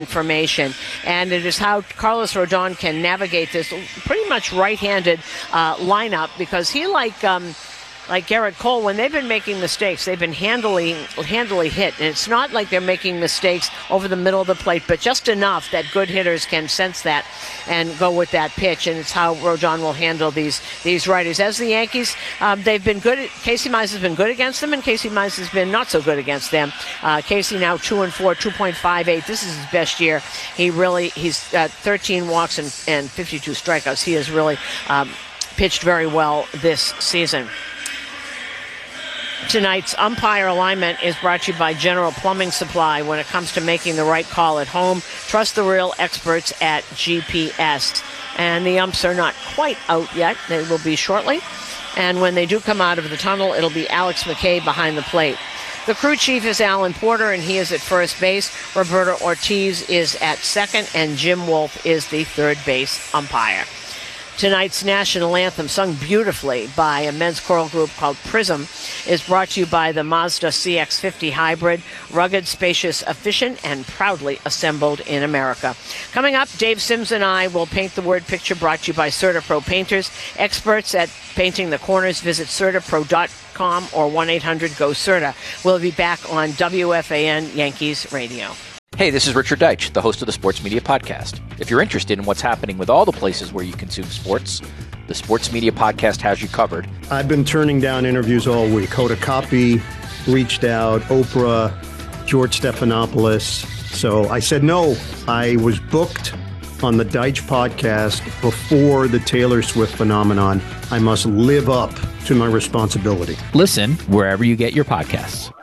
information, and it is how Carlos Rodon can navigate this pretty much right-handed lineup, because he, like Garrett Cole, when they've been making mistakes, they've been handily hit. And it's not like they're making mistakes over the middle of the plate, but just enough that good hitters can sense that and go with that pitch. And it's how Rodon will handle these righties. As the Yankees, they've been good. Casey Mize has been good against them, and Casey Mize has been not so good against them. Casey now 2-4, 2.58. This is his best year. He's 13 walks and 52 strikeouts. He has really pitched very well this season. Tonight's umpire alignment is brought to you by General Plumbing Supply. When it comes to making the right call at home, trust the real experts at GPS. And the umps are not quite out yet. They will be shortly. And when they do come out of the tunnel, it'll be Alex McKay behind the plate. The crew chief is Alan Porter, and he is at first base. Roberto Ortiz is at second, and Jim Wolf is the third base umpire. Tonight's national anthem, sung beautifully by a men's choral group called Prism, is brought to you by the Mazda CX-50 Hybrid, rugged, spacious, efficient, and proudly assembled in America. Coming up, Dave Sims and I will paint the word picture, brought to you by CertaPro Painters. Experts at painting the corners. Visit CertaPro.com or 1-800-GO-CERTA. We'll be back on WFAN Yankees Radio. Hey, this is Richard Deitch, the host of the Sports Media Podcast. If you're interested in what's happening with all the places where you consume sports, the Sports Media Podcast has you covered. I've been turning down interviews all week. Hoda Kotb reached out, Oprah, George Stephanopoulos. So I said no. I was booked on the Deitch Podcast before the Taylor Swift phenomenon. I must live up to my responsibility. Listen wherever you get your podcasts.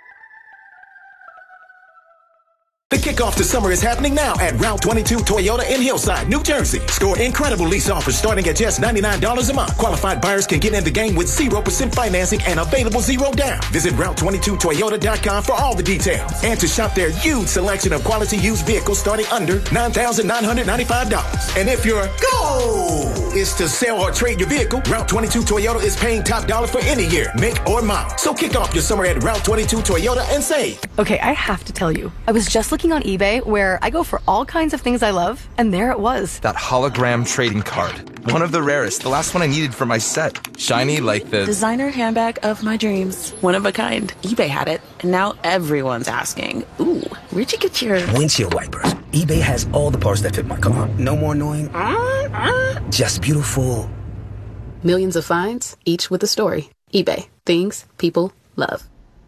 The kickoff to summer is happening now at Route 22 Toyota in Hillside, New Jersey. Score incredible lease offers starting at just $99 a month. Qualified buyers can get in the game with 0% financing and available zero down. Visit Route22Toyota.com for all the details and to shop their huge selection of quality used vehicles starting under $9,995. And if your goal is to sell or trade your vehicle, Route 22 Toyota is paying top dollar for any year, make or model. So kick off your summer at Route 22 Toyota and save. Okay, I have to tell you, I was just looking on eBay, where I go for all kinds of things I love, and there it was. That hologram trading card. One of the rarest. The last one I needed for my set. Shiny like the designer handbag of my dreams. One of a kind. eBay had it, and now everyone's asking, ooh, where'd you get your windshield wipers? eBay has all the parts that fit my car. No more annoying. Just beautiful. Millions of finds, each with a story. eBay. Things people love.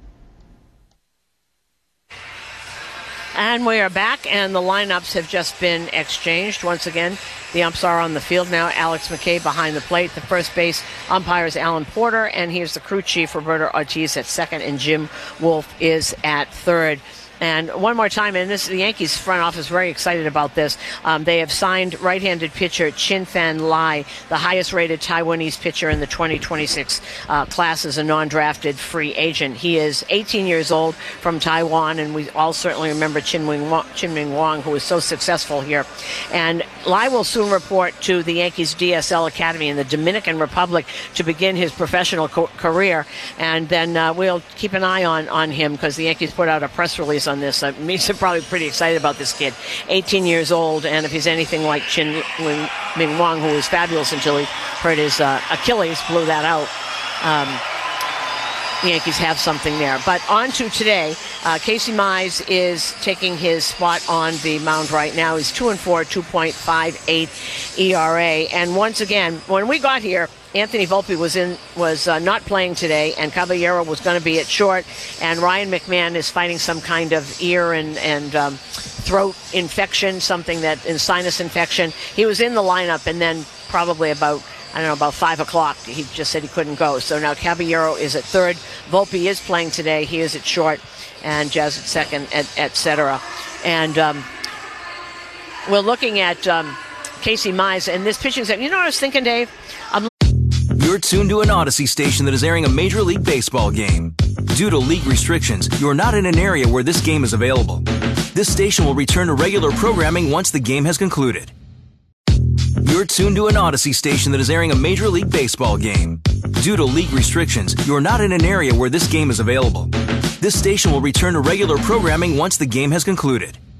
And we are back, and the lineups have just been exchanged. Once again, the umps are on the field now. Alex McKay behind the plate. The first base umpire is Alan Porter, and here's the crew chief, Roberto Ortiz, at second, and Jim Wolf is at third. And one more time, and the Yankees front office is very excited about this. They have signed right-handed pitcher Chin Fan Lai, the highest-rated Taiwanese pitcher in the 2026 class, as a non-drafted free agent. He is 18 years old, from Taiwan, and we all certainly remember Chin Ming Wong, who was so successful here. And Lai will soon report to the Yankees DSL Academy in the Dominican Republic to begin his professional career. And then we'll keep an eye on him, because the Yankees put out a press release on this. He's probably pretty excited about this kid. 18 years old, and if he's anything like Chin Ming Wong, who was fabulous until he hurt his Achilles, blew that out, the Yankees have something there. But on to today, Casey Mize is taking his spot on the mound right now. He's 2-4, 2.58 ERA. And once again, when we got here, Anthony Volpe was not playing today, and Caballero was going to be at short, and Ryan McMahon is fighting some kind of ear and throat infection, sinus infection. He was in the lineup, and then probably about 5 o'clock, he just said he couldn't go. So now Caballero is at third. Volpe is playing today. He is at short, and Jazz at second, et cetera. And we're looking at Casey Mize and this pitching set. You know what I was thinking, Dave? You're tuned to an Odyssey station that is airing a Major League Baseball game. Due to league restrictions, you're not in an area where this game is available. This station will return to regular programming once the game has concluded. You're tuned to an Odyssey station that is airing a Major League Baseball game. Due to league restrictions, you're not in an area where this game is available. This station will return to regular programming once the game has concluded.